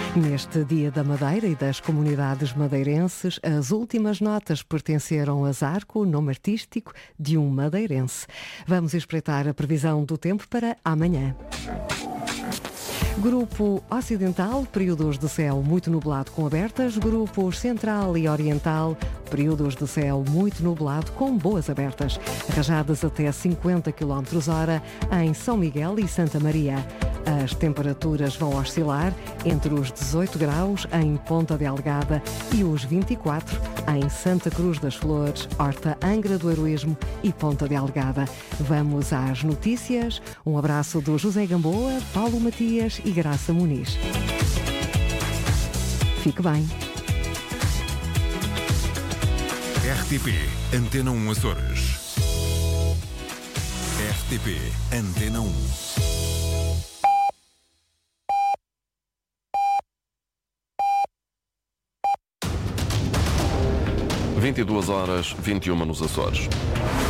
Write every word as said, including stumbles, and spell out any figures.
Neste Dia da Madeira e das comunidades madeirenses, as últimas notas pertenceram a Zarco, nome artístico de um madeirense. Vamos espreitar a previsão do tempo para amanhã. Grupo Ocidental, períodos de céu muito nublado com abertas. Grupos Central e Oriental, períodos de céu muito nublado com boas abertas. Rajadas até cinquenta quilómetros hora em São Miguel e Santa Maria. As temperaturas vão oscilar entre os dezoito graus em Ponta Delgada e os vinte e quatro em Santa Cruz das Flores, Horta Angra do Heroísmo e Ponta Delgada. Vamos às notícias. Um abraço do José Gamboa, Paulo Matias e Graça Muniz. Fique bem. R T P Antena um Açores. R T P Antena um. vinte e duas horas, vinte e uma nos Açores.